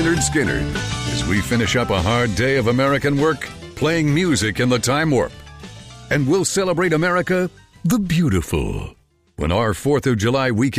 Lynyrd Skynyrd as we finish up a hard day of American work playing music in the time warp. And we'll celebrate America the Beautiful when our 4th of July weekend